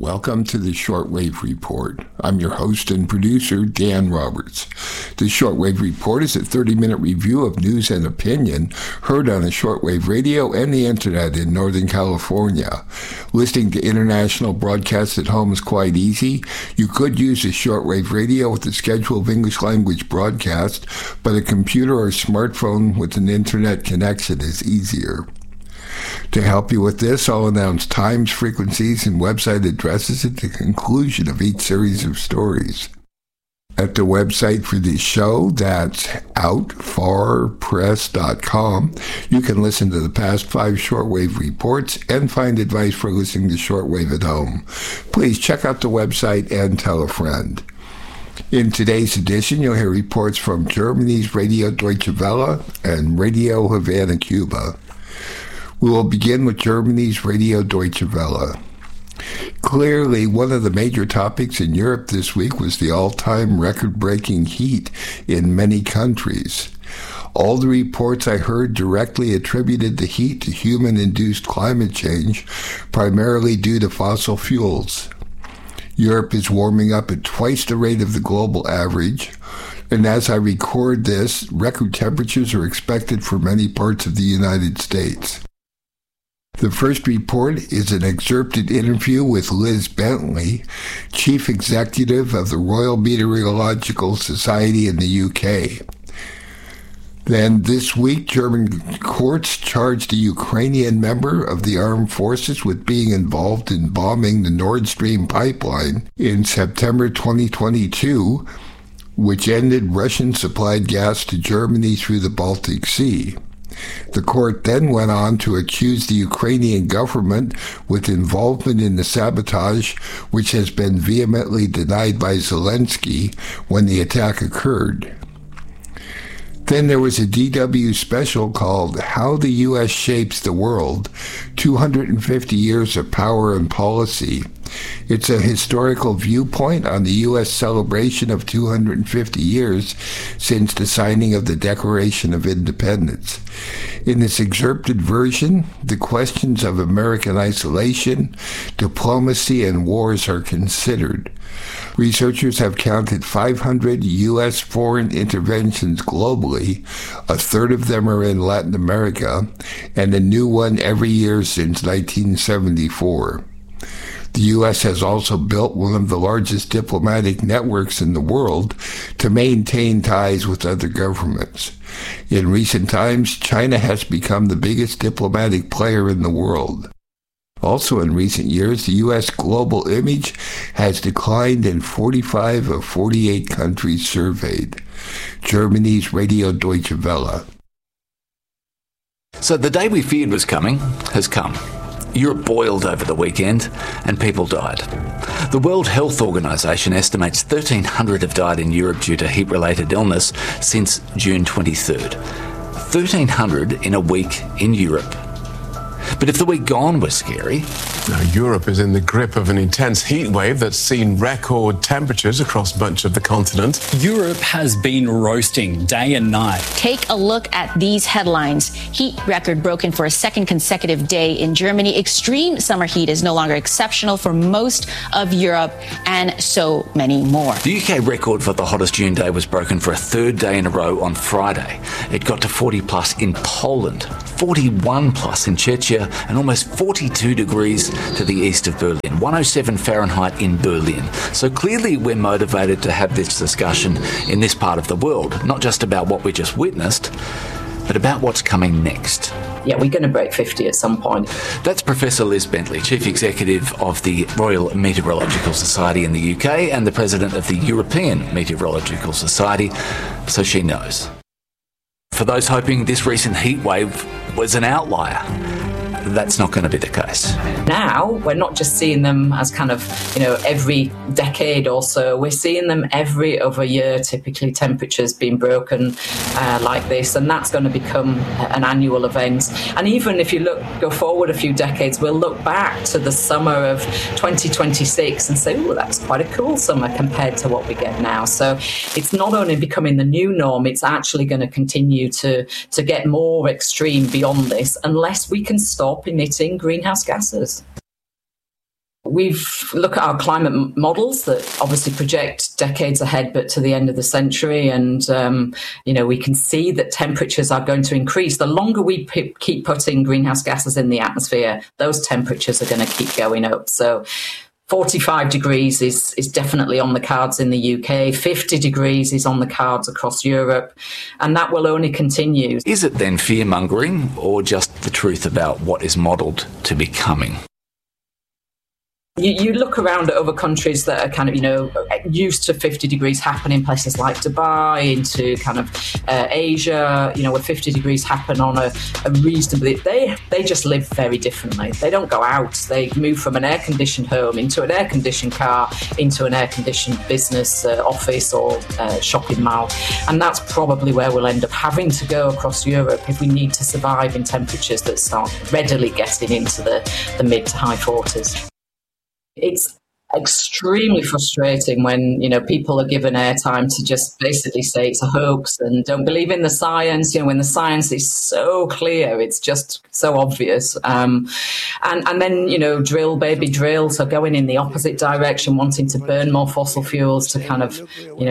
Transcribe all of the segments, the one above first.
Welcome to the Shortwave Report. I'm your host and producer, Dan Roberts. The Shortwave Report is a 30-minute review of news and opinion heard on the shortwave radio and the internet in Northern California. Listening to international broadcasts at home is quite easy. You could use a shortwave radio with a schedule of English language broadcast, but a computer or smartphone with an internet connection is easier. To help you with this, I'll announce times, frequencies, and website addresses at the conclusion of each series of stories. At the website for this show, that's outfarpress.com, you can listen to the past 5 shortwave reports and find advice for listening to shortwave at home. Please check out the website and tell a friend. In today's edition, you'll hear reports from Germany's Radio Deutsche Welle and Radio Havana, Cuba. We will begin with Germany's Radio Deutsche Welle. Clearly, one of the major topics in Europe this week was the all-time record-breaking heat in many countries. All the reports I heard directly attributed the heat to human-induced climate change, primarily due to fossil fuels. Europe is warming up at twice the rate of the global average, and as I record this, record temperatures are expected for many parts of the United States. The first report is an excerpted interview with Liz Bentley, Chief Executive of the Royal Meteorological Society in the UK. Then this week, German courts charged a Ukrainian member of the armed forces with being involved in bombing the Nord Stream pipeline in September 2022, which ended Russian-supplied gas to Germany through the Baltic Sea. The court then went on to accuse the Ukrainian government with involvement in the sabotage, which has been vehemently denied by Zelensky when the attack occurred. Then there was a DW special called How the U.S. Shapes the World, 250 Years of Power and Policy. It's a historical viewpoint on the U.S. celebration of 250 years since the signing of the Declaration of Independence. In this excerpted version, the questions of American isolation, diplomacy, and wars are considered. Researchers have counted 500 U.S. foreign interventions globally. A third of them are in Latin America, and a new one every year since 1974. The U.S. has also built one of the largest diplomatic networks in the world to maintain ties with other governments. In recent times, China has become the biggest diplomatic player in the world. Also in recent years, the U.S. global image has declined in 45 of 48 countries surveyed. Germany's Radio Deutsche Welle. So the day we feared was coming has come. Europe boiled over the weekend and people died. The World Health Organization estimates 1,300 have died in Europe due to heat-related illness since June 23rd. 1,300 in a week in Europe. But if the week gone was scary... Now, Europe is in the grip of an intense heat wave that's seen record temperatures across much of the continent. Europe has been roasting day and night. Take a look at these headlines. Heat record broken for a second consecutive day in Germany. Extreme summer heat is no longer exceptional for most of Europe, and so many more. The UK record for the hottest June day was broken for a third day in a row on Friday. It got to 40 plus in Poland, 41 plus in Czechia, and almost 42 degrees to the east of Berlin, 107 Fahrenheit in Berlin. So clearly we're motivated to have this discussion in this part of the world, not just about what we just witnessed, but about what's coming next. Yeah, we're going to break 50 at some point. That's Professor Liz Bentley, Chief Executive of the Royal Meteorological Society in the UK and the President of the European Meteorological Society, so she knows. For those hoping this recent heat wave was an outlier, that's not going to be the case. Now, we're not just seeing them as kind of, every decade or so. We're seeing them every other year, typically temperatures being broken like this, and that's going to become an annual event. And even if you go forward a few decades, we'll look back to the summer of 2026 and say, oh, that was quite a cool summer compared to what we get now. So it's not only becoming the new norm, it's actually going to continue to get more extreme beyond this, unless we can stop emitting greenhouse gases. we've looked at our climate models that obviously project decades ahead, but to the end of the century. And, we can see that temperatures are going to increase. The longer we keep putting greenhouse gases in the atmosphere, those temperatures are going to keep going up. So 45 degrees is definitely on the cards in the UK. 50 degrees is on the cards across Europe. And that will only continue. Is it then fear-mongering or just the truth about what is modelled to be coming? You look around at other countries that are kind of, used to 50 degrees happen in places like Dubai, into kind of Asia, where 50 degrees happen on a reasonably, they just live very differently. They don't go out. They move from an air-conditioned home into an air-conditioned car, into an air-conditioned business, office or shopping mall. And that's probably where we'll end up having to go across Europe if we need to survive in temperatures that start readily getting into the mid to high 40s. It's extremely frustrating when, people are given airtime to just basically say it's a hoax and don't believe in the science, when the science is so clear, it's just so obvious. And then, drill, baby, drill. So going in the opposite direction, wanting to burn more fossil fuels to kind of,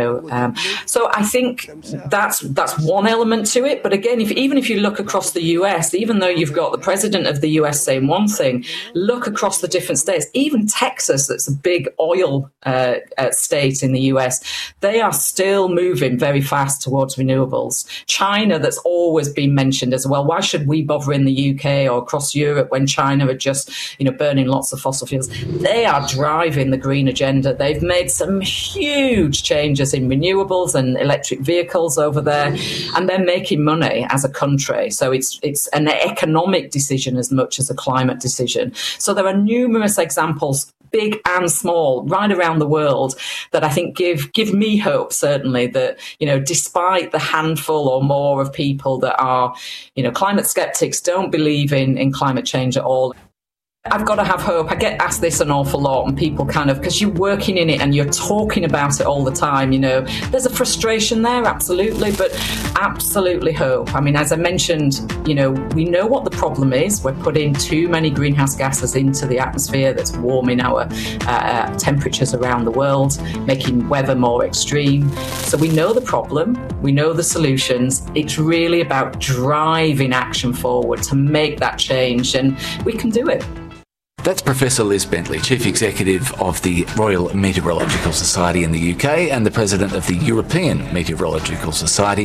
so I think that's one element to it. But again, even if you look across the US, even though you've got the president of the US saying one thing, look across the different states, even Texas, that's a big oil state in the US, they are still moving very fast towards renewables. China, that's always been mentioned as well. Why should we bother in the UK or across Europe when China are just, burning lots of fossil fuels? They are driving the green agenda. They've made some huge changes in renewables and electric vehicles over there, and they're making money as a country. So it's an economic decision as much as a climate decision. So there are numerous examples, big and small, right around the world, that I think give me hope, certainly, that, despite the handful or more of people that are, climate skeptics, don't believe in climate change at all. I've got to have hope. I get asked this an awful lot, and people because you're working in it and you're talking about it all the time, there's a frustration there, absolutely, but absolutely hope. I mean, as I mentioned, we know what the problem is. We're putting too many greenhouse gases into the atmosphere that's warming our temperatures around the world, making weather more extreme. So we know the problem, we know the solutions. It's really about driving action forward to make that change, and we can do it. That's Professor Liz Bentley, Chief Executive of the Royal Meteorological Society in the UK and the President of the European Meteorological Society.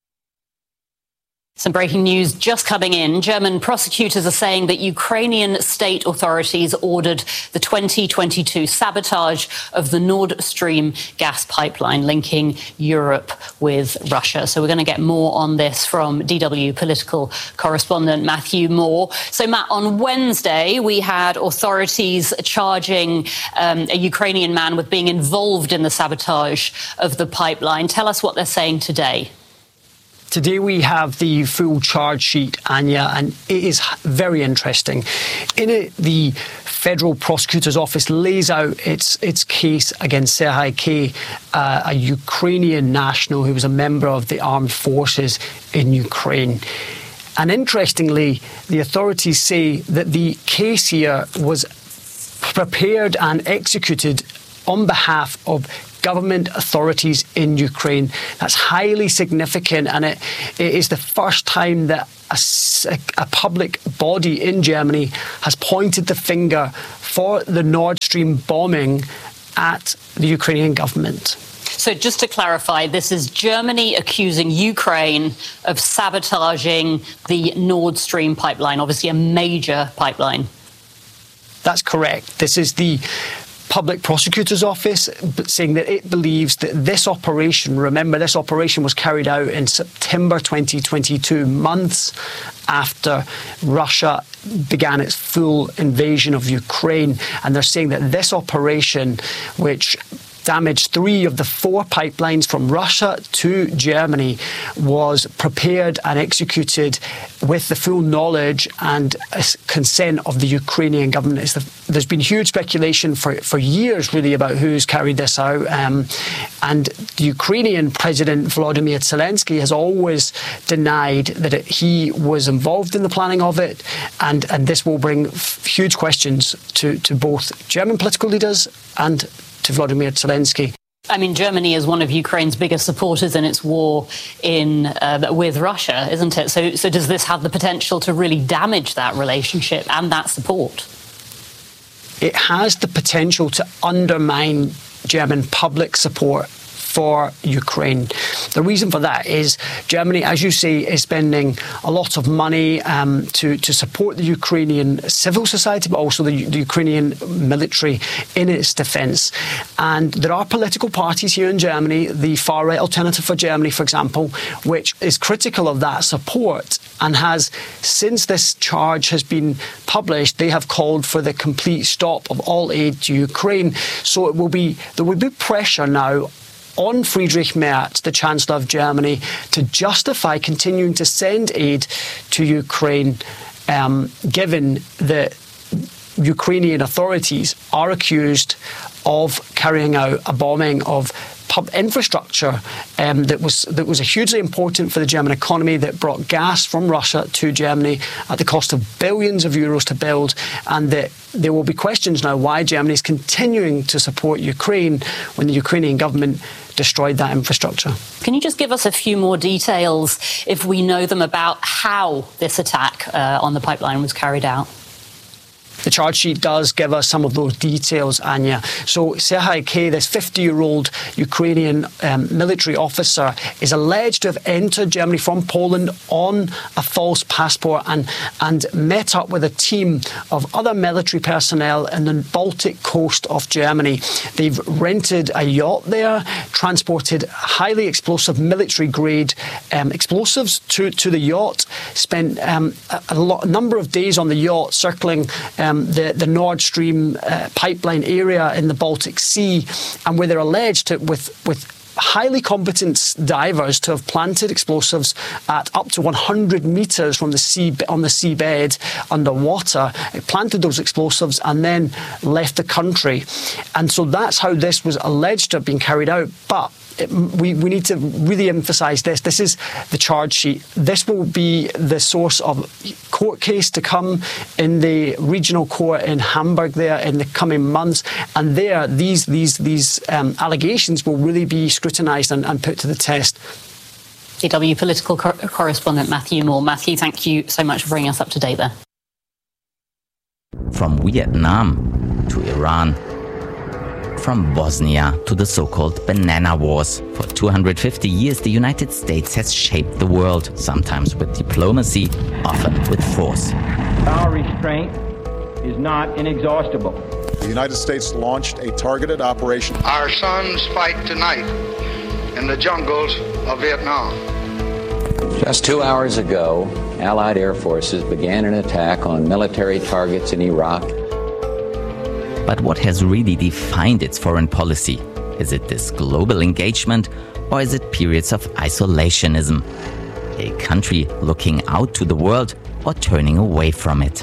Some breaking news just coming in. German prosecutors are saying that Ukrainian state authorities ordered the 2022 sabotage of the Nord Stream gas pipeline linking Europe with Russia. So we're going to get more on this from DW political correspondent Matthew Moore. So, Matt, on Wednesday, we had authorities charging a Ukrainian man with being involved in the sabotage of the pipeline. Tell us what they're saying today. Today we have the full charge sheet, Anya, and it is very interesting. In it, the Federal Prosecutor's Office lays out its case against Serhiy K, a Ukrainian national who was a member of the armed forces in Ukraine. And interestingly, the authorities say that the case here was prepared and executed on behalf of government authorities in Ukraine. That's highly significant, and it is the first time that a public body in Germany has pointed the finger for the Nord Stream bombing at the Ukrainian government. So just to clarify, this is Germany accusing Ukraine of sabotaging the Nord Stream pipeline, obviously a major pipeline. That's correct. This is the Public Prosecutor's Office saying that it believes that this operation, remember, this operation was carried out in September 2022, months after Russia began its full invasion of Ukraine. And they're saying that this operation, which damaged 3 of the 4 pipelines from Russia to Germany was prepared and executed with the full knowledge and consent of the Ukrainian government. There's been huge speculation for years, really, about who's carried this out. And the Ukrainian President Volodymyr Zelensky has always denied that he was involved in the planning of it. And this will bring huge questions to both German political leaders and to Volodymyr Zelensky. I mean, Germany is one of Ukraine's biggest supporters in its war with Russia, isn't it? So does this have the potential to really damage that relationship and that support? It has the potential to undermine German public support for Ukraine. The reason for that is Germany, as you say, is spending a lot of money to support the Ukrainian civil society, but also the Ukrainian military in its defence. And there are political parties here in Germany, the far-right Alternative for Germany, for example, which is critical of that support and has, since this charge has been published, they have called for the complete stop of all aid to Ukraine. So there will be pressure now on Friedrich Merz, the Chancellor of Germany, to justify continuing to send aid to Ukraine, given that Ukrainian authorities are accused of carrying out a bombing of infrastructure that was hugely important for the German economy, that brought gas from Russia to Germany at the cost of billions of euros to build, and that there will be questions now why Germany is continuing to support Ukraine when the Ukrainian government destroyed that infrastructure. Can you just give us a few more details, if we know them, about how this attack on the pipeline was carried out? The charge sheet does give us some of those details, Anya. So Serhiy K, this 50-year-old Ukrainian military officer, is alleged to have entered Germany from Poland on a false passport and met up with a team of other military personnel in the Baltic coast of Germany. They've rented a yacht there, transported highly explosive military-grade explosives to the yacht, spent a number of days on the yacht circling the Nord Stream pipeline area in the Baltic Sea, and where they're alleged to, with highly competent divers, to have planted explosives at up to 100 metres from the sea on the seabed underwater, planted those explosives and then left the country. And so that's how this was alleged to have been carried out. But we need to really emphasise this. This is the charge sheet. This will be the source of court case to come in the regional court in Hamburg there in the coming months. And there, these allegations will really be scrutinised and put to the test. DW political correspondent Matthew Moore. Matthew, thank you so much for bringing us up to date there. From Vietnam to Iran, from Bosnia to the so-called Banana Wars. For 250 years, the United States has shaped the world, sometimes with diplomacy, often with force. Our restraint is not inexhaustible. The United States launched a targeted operation. Our sons fight tonight in the jungles of Vietnam. Just 2 hours ago, Allied air forces began an attack on military targets in Iraq. But what has really defined its foreign policy? Is it this global engagement, or is it periods of isolationism? A country looking out to the world or turning away from it?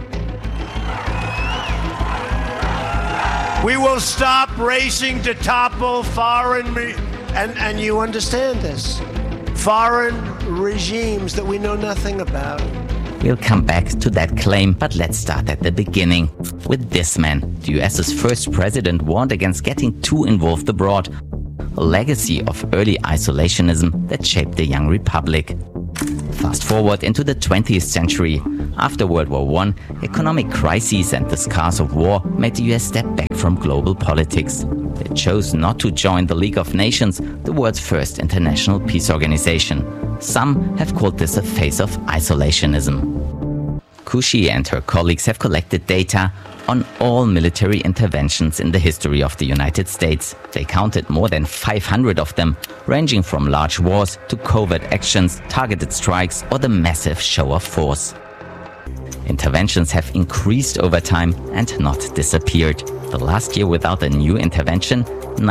We will stop racing to topple foreign, and you understand this, foreign regimes that we know nothing about. We'll come back to that claim, but let's start at the beginning. With this man, the US's first president warned against getting too involved abroad. A legacy of early isolationism that shaped the young republic. Fast forward into the 20th century. After World War I, economic crises and the scars of war made the US step back from global politics. It chose not to join the League of Nations, the world's first international peace organization. Some have called this a phase of isolationism. Kouchie and her colleagues have collected data on all military interventions in the history of the United States. They counted more than 500 of them, ranging from large wars to covert actions, targeted strikes, or the massive show of force. Interventions have increased over time and not disappeared. The last year without a new intervention,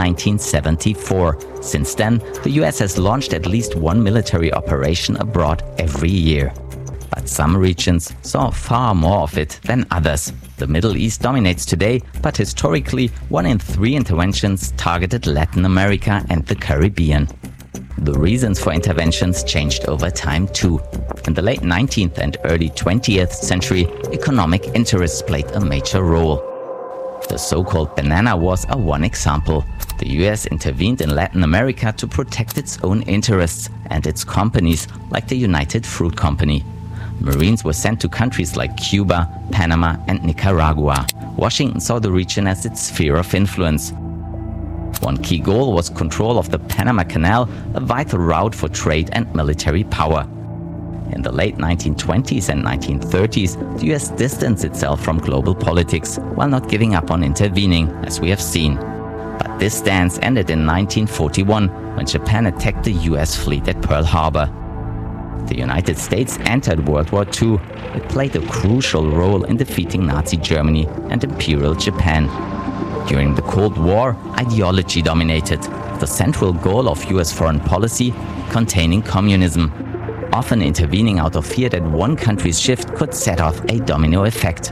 1974. Since then, the US has launched at least one military operation abroad every year. But some regions saw far more of it than others. The Middle East dominates today, but historically, 1 in 3 interventions targeted Latin America and the Caribbean. The reasons for interventions changed over time too. In the late 19th and early 20th century, economic interests played a major role. The so-called Banana Wars are one example. The US intervened in Latin America to protect its own interests and its companies, like the United Fruit Company. Marines were sent to countries like Cuba, Panama and Nicaragua. Washington saw the region as its sphere of influence. One key goal was control of the Panama Canal, a vital route for trade and military power. In the late 1920s and 1930s, the US distanced itself from global politics, while not giving up on intervening, as we have seen. But this stance ended in 1941, when Japan attacked the US fleet at Pearl Harbor. The United States entered World War II. It played a crucial role in defeating Nazi Germany and Imperial Japan. During the Cold War, ideology dominated, the central goal of US foreign policy containing communism, often intervening out of fear that one country's shift could set off a domino effect.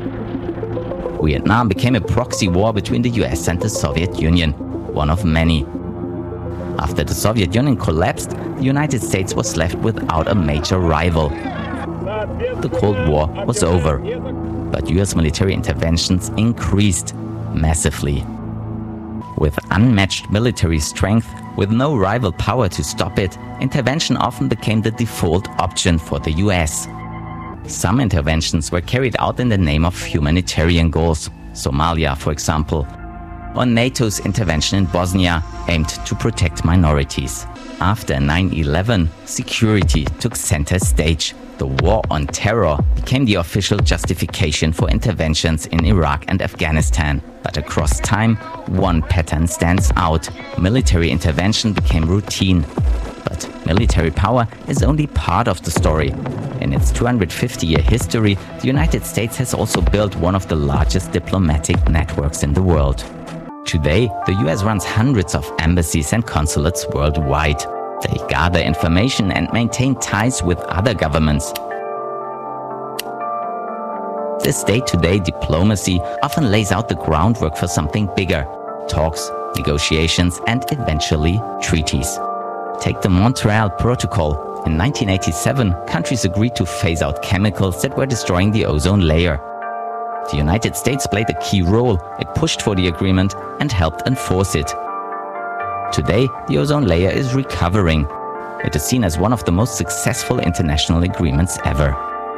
Vietnam became a proxy war between the US and the Soviet Union, one of many. After the Soviet Union collapsed, the United States was left without a major rival. The Cold War was over, but US military interventions increased massively. With unmatched military strength, with no rival power to stop it, intervention often became the default option for the US. Some interventions were carried out in the name of humanitarian goals, Somalia for example, or NATO's intervention in Bosnia aimed to protect minorities. After 9/11, security took center stage. The war on terror became the official justification for interventions in Iraq and Afghanistan. But across time, one pattern stands out. Military intervention became routine. But military power is only part of the story. In its 250-year history, the United States has also built one of the largest diplomatic networks in the world. Today, the US runs hundreds of embassies and consulates worldwide. They gather information and maintain ties with other governments. This day-to-day diplomacy often lays out the groundwork for something bigger: talks, negotiations, and eventually treaties. Take the Montreal Protocol. In 1987, countries agreed to phase out chemicals that were destroying the ozone layer. The United States played a key role. It pushed for the agreement and helped enforce it. Today, the ozone layer is recovering. It is seen as one of the most successful international agreements ever.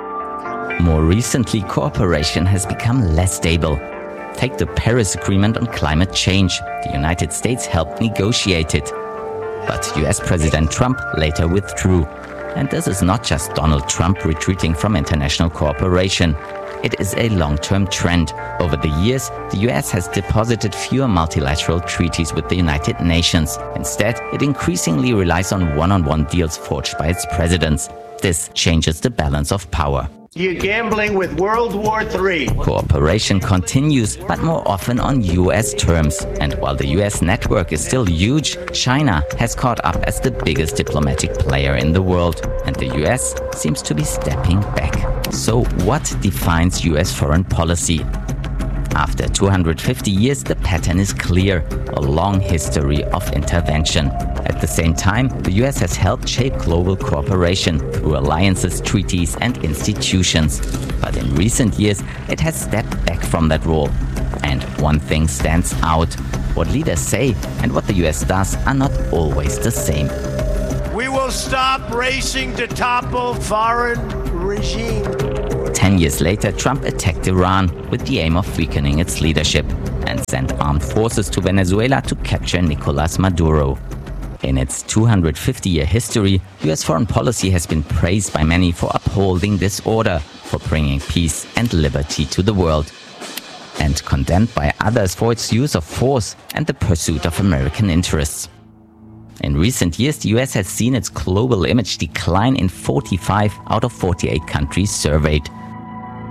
More recently, cooperation has become less stable. Take the Paris Agreement on climate change. The United States helped negotiate it. But US President Trump later withdrew. And this is not just Donald Trump retreating from international cooperation. It is a long-term trend. Over the years, the US has deposited fewer multilateral treaties with the United Nations. Instead, it increasingly relies on one-on-one deals forged by its presidents. This changes the balance of power. You're gambling with World War III. Cooperation continues, but more often on US terms. And while the US network is still huge, China has caught up as the biggest diplomatic player in the world. And the US seems to be stepping back. So what defines US foreign policy? After 250 years, the pattern is clear: a long history of intervention. At the same time, the US has helped shape global cooperation through alliances, treaties, and institutions. But in recent years, it has stepped back from that role. And one thing stands out: what leaders say and what the US does are not always the same. We will stop racing to topple foreign regimes. 10 years later, Trump attacked Iran with the aim of weakening its leadership and sent armed forces to Venezuela to capture Nicolas Maduro. In its 250-year history, US foreign policy has been praised by many for upholding this order, for bringing peace and liberty to the world, and condemned by others for its use of force and the pursuit of American interests. In recent years, the US has seen its global image decline in 45 out of 48 countries surveyed.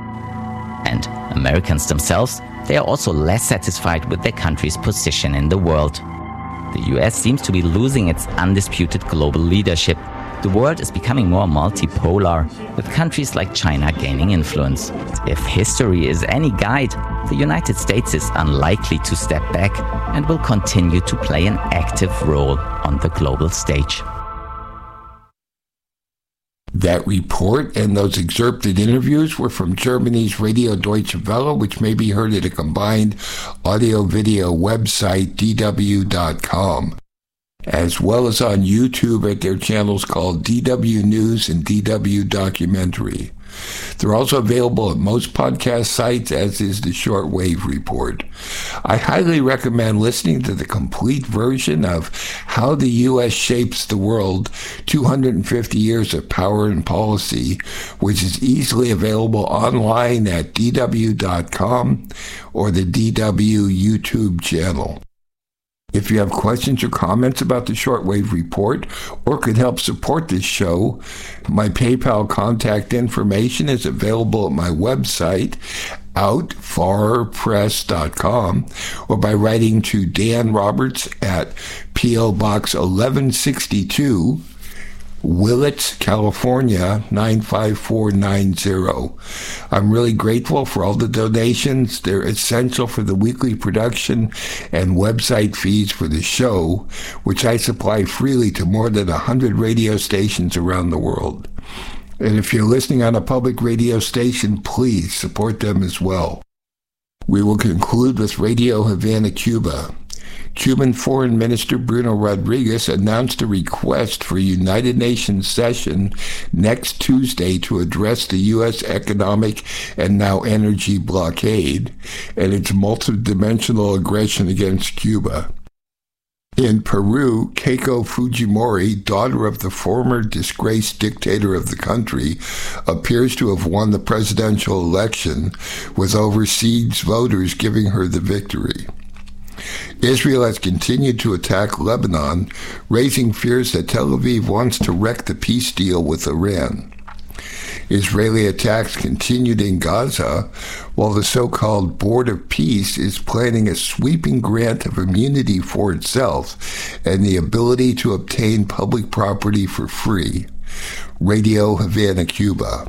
Americans themselves, they are also less satisfied with their country's position in the world. The US seems to be losing its undisputed global leadership. The world is becoming more multipolar, with countries like China gaining influence. If history is any guide, the United States is unlikely to step back and will continue to play an active role on the global stage. That report and those excerpted interviews were from Germany's Radio Deutsche Welle, which may be heard at a combined audio-video website, dw.com, as well as on YouTube at their channels called DW News and DW Documentary. They're also available at most podcast sites, as is the Shortwave Report. I highly recommend listening to the complete version of How the U.S. Shapes the World, 250 Years of Power and Policy, which is easily available online at dw.com or the DW YouTube channel. If you have questions or comments about the Shortwave Report or could help support this show, my PayPal contact information is available at my website, outfarpress.com, or by writing to Dan Roberts at P.O. Box 1162, Willits, California, 95490. I'm really grateful for all the donations. They're essential for the weekly production and website feeds for the show, which I supply freely to more than 100 radio stations around the world. And if you're listening on a public radio station, please support them as well. We will conclude with Radio Havana, Cuba. Cuban Foreign Minister Bruno Rodriguez announced a request for a United Nations session next Tuesday to address the U.S. economic and now energy blockade and its multidimensional aggression against Cuba. In Peru, Keiko Fujimori, daughter of the former disgraced dictator of the country, appears to have won the presidential election, with overseas voters giving her the victory. Israel has continued to attack Lebanon, raising fears that Tel Aviv wants to wreck the peace deal with Iran. Israeli attacks continued in Gaza, while the so-called Board of Peace is planning a sweeping grant of immunity for itself and the ability to obtain public property for free. Radio Havana, Cuba.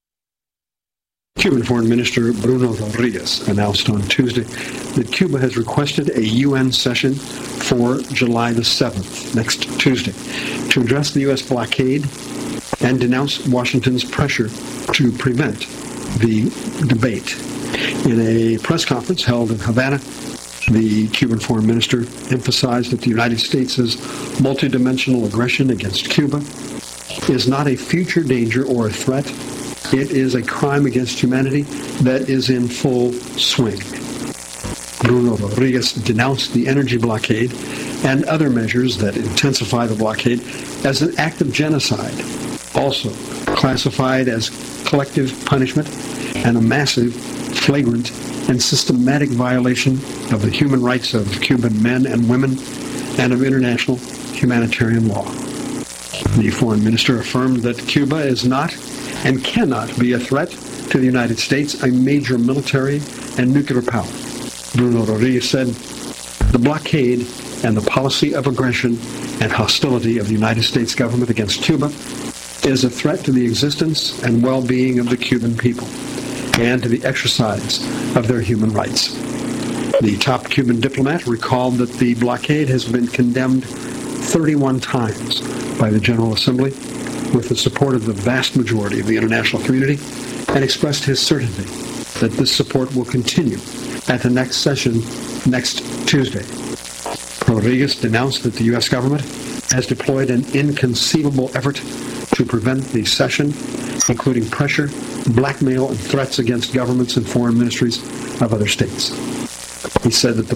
Cuban Foreign Minister Bruno Rodriguez announced on Tuesday that Cuba has requested a UN session for July the 7th, next Tuesday, to address the U.S. blockade and denounce Washington's pressure to prevent the debate. In a press conference held in Havana, the Cuban Foreign Minister emphasized that the United States' multidimensional aggression against Cuba is not a future danger or a threat. It is a crime against humanity that is in full swing. Bruno Rodriguez denounced the energy blockade and other measures that intensify the blockade as an act of genocide, also classified as collective punishment and a massive, flagrant, and systematic violation of the human rights of Cuban men and women and of international humanitarian law. The foreign minister affirmed that Cuba is not and cannot be a threat to the United States, a major military and nuclear power. Bruno Rodriguez said, the blockade and the policy of aggression and hostility of the United States government against Cuba is a threat to the existence and well-being of the Cuban people and to the exercise of their human rights. The top Cuban diplomat recalled that the blockade has been condemned 31 times by the General Assembly with the support of the vast majority of the international community, and expressed his certainty that this support will continue at the next session next Tuesday. Rodriguez denounced that the U.S. government has deployed an inconceivable effort to prevent the session, including pressure, blackmail, and threats against governments and foreign ministries of other states. He said that the